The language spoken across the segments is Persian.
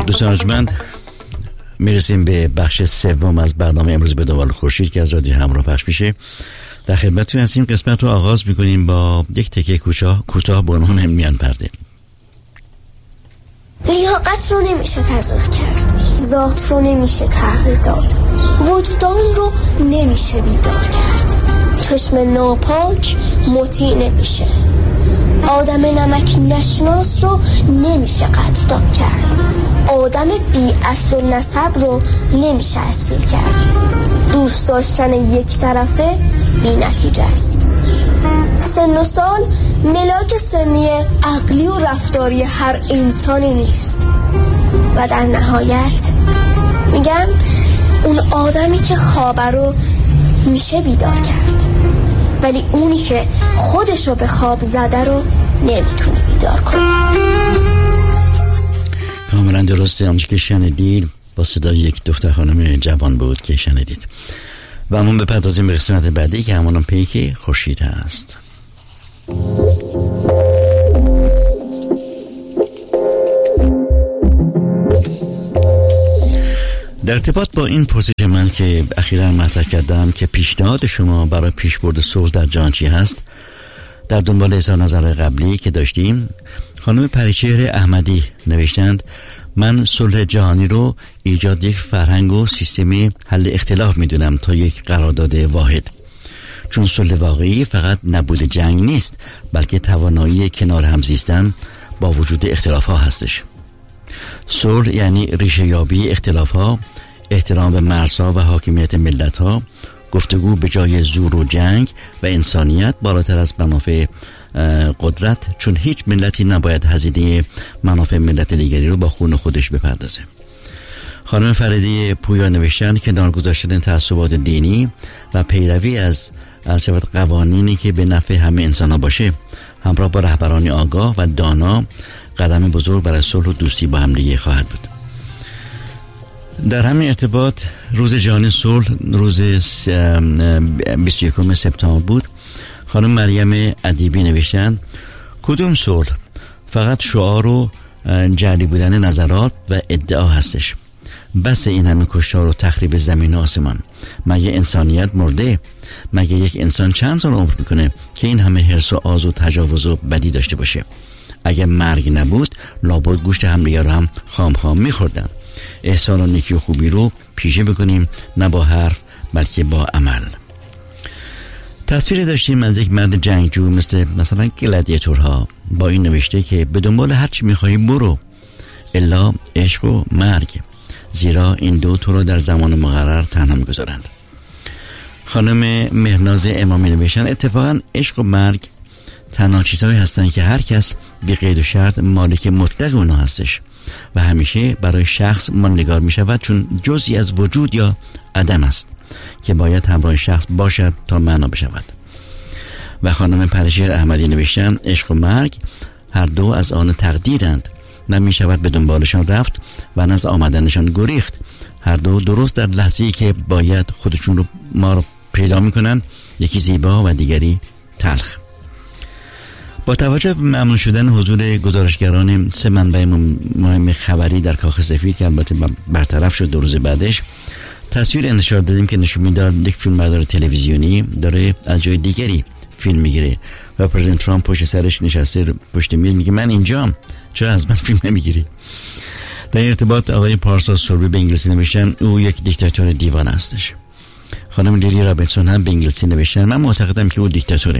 خب دوستان ارجمند، میرسیم به بخش سوم از برنامه امروز به دنبال خورشید که از رادیو همراه پخش میشه. در خدمتتون هستیم. قسمت رو آغاز میکنیم با یک تکه کوتاه به عنوان میان پرده. لیاقت رو نمیشه تضعیف کرد، ذات رو نمیشه تغییر داد، وجدان رو نمیشه بیدار کرد، چشم ناپاک مطیع نمیشه، آدم نمک نشناس رو نمیشه قدردان کرد، آدم بی اصل و نسب رو نمیشه اصیل کرد، دوست داشتن یک طرفه بی نتیجه است. سن و سال ملاک سنی عقلی و رفتاری هر انسانی نیست و در نهایت میگم اون آدمی که خوابه رو میشه بیدار کرد، ولی اونی که خودشو به خواب زده رو نمیتونی بیدار کنی. کاملا درسته. آنچه که شنیدید با صدای یک دختر خانم جوان بود که شنیدید. و همون بپردازیم به قسمت بعدی که همون پیک خورشید هست. در ارتباط با این پرسش من که اخیراً مطرح کردم که پیشنهاد شما برای پیشبرد صلح در جهان چی هست، در دنبال اظهار نظر قبلی که داشتیم، خانم پریچهر احمدی نوشتند من صلح جهانی رو ایجاد یک فرهنگ و سیستمی حل اختلاف میدونم تا یک قرارداد واحد، چون صلح واقعی فقط نبود جنگ نیست، بلکه توانایی کنار هم زیستن با وجود اختلاف ها هستش. صلح یعنی ریشه یابی اختلاف ها، احترام به مرزها و حاکمیت ملت ها، گفتگو به جای زور و جنگ و انسانیت بالاتر از منافع قدرت، چون هیچ ملتی نباید هزینه منافع ملت دیگری رو با خون خودش بپردازه. خانم فریدی پویا نوشتن که کنار گذاشتن تعصبات دینی و پیروی از قوانینی که به نفع همه انسان ها باشه همراه با رهبرانی آگاه و دانا قدم بزرگ برای صلح و دوستی با هم دیگه خواهد بود. در همین ارتباط روز جهانی صلح روز 21 سپتامبر بود. خانم مریم ادیبی نوشتن کدوم صلح؟ فقط شعار و جعلی بودن نظرات و ادعا هستش. بس این همه کشتار و تخریب زمین و آسمان. مگه انسانیت مرده؟ مگه یک انسان چند سال عمر میکنه که این همه حرص و آز و تجاوز و بدی داشته باشه؟ اگه مرگ نبود لابد گوشت همدیگه رو هم خام میخوردن. احسان و نیکی و خوبی رو پیشه بکنیم، نه با حرف بلکه با عمل. تصویری داشتیم از یک مرد جنگجو مثلا گلادیاتورها با این نوشته که به دنبال هر چی میخوایی برو الا عشق و مرگ، زیرا این دو تو رو در زمان مقرر تنها میگذارند. خانم مهرناز امامی نوشتن اتفاقا عشق و مرگ تنها چیزهایی هستند که هر کس بی قید و شرط مالک مطلق اونا هستش و همیشه برای شخص ماندگار می شود، چون جزئی از وجود یا عدم است که باید همراه شخص باشد تا معنا بشود. و خانم پریچهر احمدی نوشتن عشق و مرگ هر دو از آن تقدیرند، نه می شود به دنبالشان رفت و نه از آمدنشان گریخت. هر دو درست در لحظه‌ای که باید خودشون رو ما رو پیدا می کنن، یکی زیبا و دیگری تلخ. با توجه به ممنوع شدن حضور گزارشگران 3 منبع مهم خبری در کاخ سفید که البته برطرف شد 2 روز بعدش، تصویر انتشار دادیم که نشون میداد یک فیلمبردار تلویزیونی داره از جای دیگری فیلم میگیره و پرزیدنت ترامپ پشت سرش نشسته پشت میز میگه من اینجام، چرا از من فیلم نمیگیری؟ در این ارتباط آقای پارسا سوربی به انگلیسی نوشتن او یک دیکتاتور دیوانه هستش. خانم لیلی رابرتسون هم به انگلیسی نوشتن من معتقدم که او دیکتاتوره.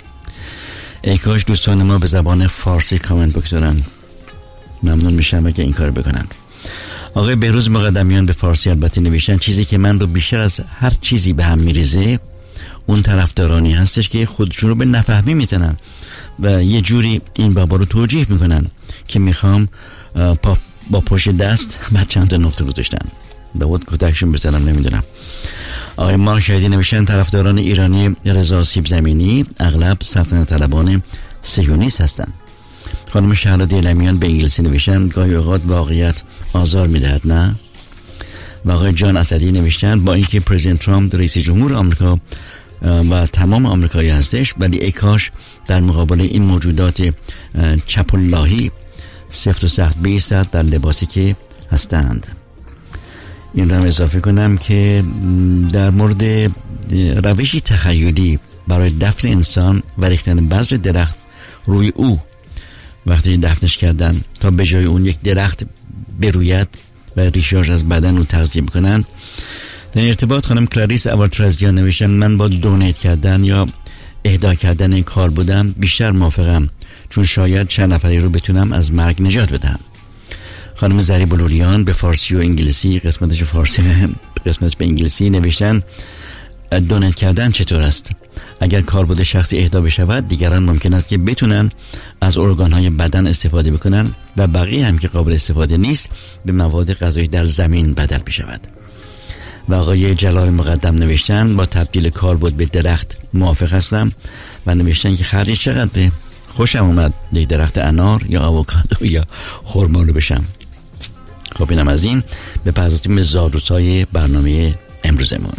ای کاش دوستان ما به زبان فارسی کامنت بگذارن، ممنون میشم اگه این کار بکنن. آقای بهروز مقدمیان به فارسی البته نوشتن چیزی که من رو بیشتر از هر چیزی به هم میریزه اون طرفدارانی هستش که خودشون رو به نفهمی میزنن و یه جوری این بابا رو توجیه میکنن که میخوام با پشت دست بعد چند تا نقطه گذاشتن باید کتکشون بزنم نمیدونم. آقای مارک شهیدی نوشتن طرفداران ایرانی رضا سیب زمینی اغلب سلطنت طلبان صهیونیست هستند. خانم شهلا دیلمیان به انگلیسی نوشتن گاهی اوقات واقعیت آزار میدهد نه؟ و آقای جان اسدی نوشتن با اینکه پرزیدنت ترامپ رئیس جمهور آمریکا و تمام آمریکایی هستش، ولی ای کاش در مقابل این موجودات چپ اللهی سفت و سخت بیستد در لباسی که هستند. این را اضافه کنم که در مورد روشی تخیلی برای دفن انسان و ریختن بذر درخت روی او وقتی دفنش کردن تا به جای اون یک درخت بروید و ریشه‌اش از بدن رو تغذیه بکنن، در ارتباط خانم کلاریس اوالترزیان نوشتن من با دونیت کردن یا اهدا کردن این کار بودم بیشتر موافقم، چون شاید چند نفری رو بتونم از مرگ نجات بدم. خانم زری بلوریان به فارسی و انگلیسی، قسمتش به انگلیسی نوشتن دونیت کردن چطور است؟ اگر کاربرد شخصی اهدا بشود دیگران ممکن است که بتونن از ارگان‌های بدن استفاده بکنن و بقیه هم که قابل استفاده نیست به مواد غذایی در زمین بدل بشود. و آقای جلال مقدم نوشتن با تبدیل کاربرد به درخت موافق هستم و نوشتن که خرجش چقدره؟ خوشم اومد یک درخت انار یا آووکادو یا خرما رو بشم. خب اینم از این. به پردازیم زادروزهای برنامه امروزمون.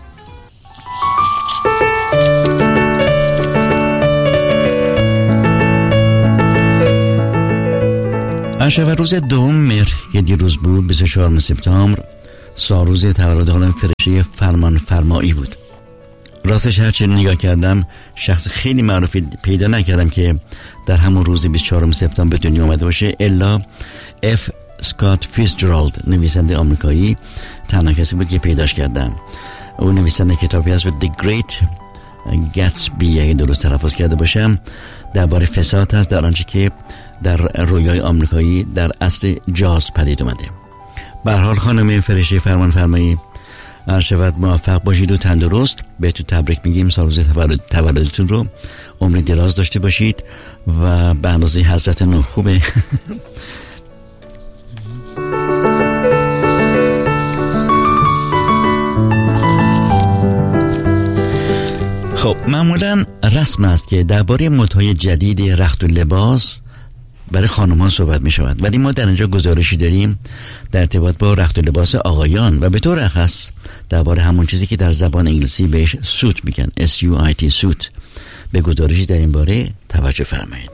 عشق روز دوم مهر که دیروز بود 24 سپتامبر سالروز تولد خانم فرشته فرمانفرمایی بود. راستش هرچی نگاه کردم شخص خیلی معروفی پیدا نکردم که در همون روز 24 سپتامبر به دنیا آمده باشه الا اف اسکات فیتزجرالد، نویسنده آمریکایی، تنها کسی بود که پیداش کردم. او نویسنده کتابی هست به The Great Gatsby اگه درست تلفظ کرده باشم، درباره فساد هست در آنچه که در رویای آمریکایی در عصر جاز پدید اومده. به هر حال خانم فرشته فرمانفرمایی ارشد موفق باشید و تندرست. بهتون تبریک میگیم، سالروز تولدتون رو عمر دراز داشته باشید و به اندازه حضرت نوح. خوبه؟ خب معمولا رسم است که درباره مدهای جدید رخت و لباس برای خانم‌ها صحبت می شود، ولی ما در اینجا گزارشی داریم در ارتباط با رخت و لباس آقایان و به طور اخص درباره همون چیزی که در زبان انگلیسی بهش سوت میگن، SUIT سوت. به گزارشی در این باره توجه فرمایید.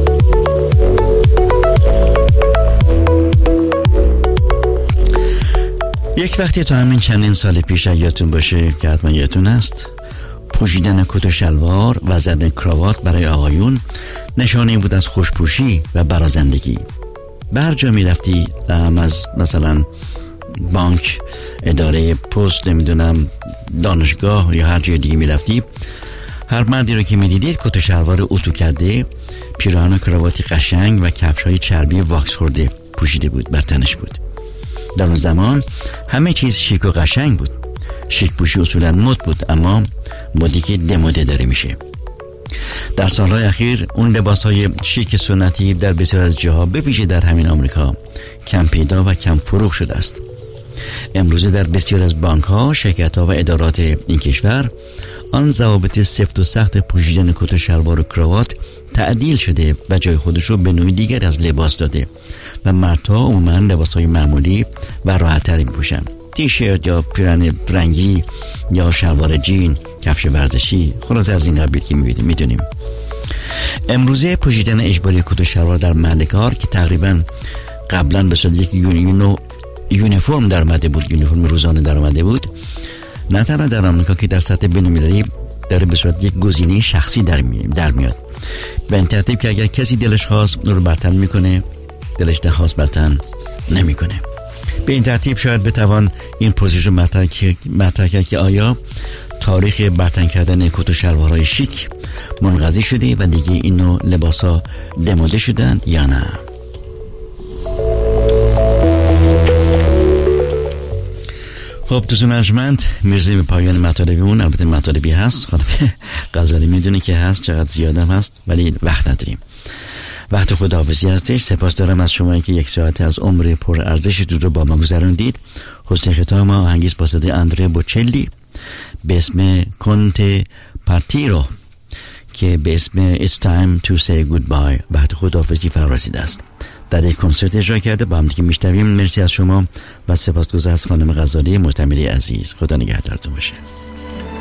یک وقتی تا همین چندین سال پیش یادتون باشه که حتما یادتون هست، پوشیدن کت و شلوار و زدن کراوات برای آقایون نشانه بود از خوشپوشی و برازندگی. به هر جا می رفتی، از مثلا بانک، اداره پست، نمیدونم دانشگاه یا هر جای دیگه می رفتی، هر مردی رو که می دیدید کت و شلوار اتو کرده، پیراهن و کرواتی قشنگ و کفش های چربی واکس خورده پوشیده بود، بر تنش بود. در اون زمان همه چیز شیک و قشنگ بود. شیک پوشی اصولا مد بود، اما مدی که دموده داره میشه. در سالهای اخیر اون لباسهای شیک سنتی در بسیار از جاها به ویژه در همین آمریکا کم پیدا و کم فروغ شده است. امروزه در بسیار از بانک‌ها، شرکت‌ها و ادارات این کشور آن ضوابط سفت و سخت پوشیدن کت و شلوار و کراوات تعدیل شده و جای خودش رو به نوع دیگر از لباس داده و مردها عموما لباس‌های معمولی و راحت‌تری می‌پوشن. تیشرت یا پیراهن رنگی یا شلوار جین، کفش ورزشی، خلاصه از این قبیل که می‌دونیم. امروزه پوشیدن اجباری کت و شلوار در محل کار که تقریبا قبلا به صورت یک یونیفرم در اومده بود، یونیفرم روزانه در اومده بود، نه تنها در آمریکا که در سطح بین‌المللی داره به صورت یک گزینه شخصی در میاد. به این ترتیب که اگر کسی دلش خواست اون رو برتن میکنه، دلش نخواست برتن نمیکنه. به این ترتیب شاید بتوان این پرسش رو مطرح کرد که آیا تاریخ برتن کردن کت و شلوارهای شیک منقضی شده و دیگه این نوع لباسا دموده شدن یا نه؟ خب دوستان ارجمند، میرسیم به پایان مطالبمون. البته مطالبی هست، خانم غزالی میدونه که هست، چقدر زیادم هست، ولی وقت نداریم. وقت خداحافظی هستش. سپاس دارم از شما که یک ساعت از عمر پر ارزشتون رو با ما گذروندید. حسن ختام آهنگیست با صدای اندره بوچلی به اسم کنت پارتیرو که به اسم It's Time to Say Goodbye، وقت خداحافظی فرا رسیده است. در یک کنسرت اجرا کرده، با هم دیگه میشنویم. مرسی از شما و سپاسگزار از خانم غزالی معتمری عزیز. خدا نگهدارتون باشه.